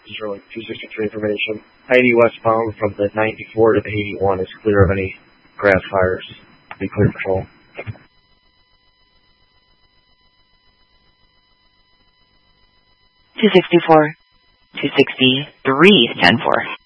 Zero 263 information. 80 westbound from the 94 to the 81 is clear of any grass fires. Be clear patrol. 264, 263, 10-4.